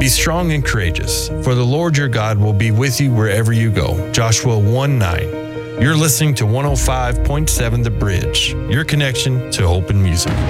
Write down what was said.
Be strong and courageous, for the Lord your God will be with you wherever you go. Joshua 1:9. You're listening to 105.7 The Bridge, your connection to hope and music.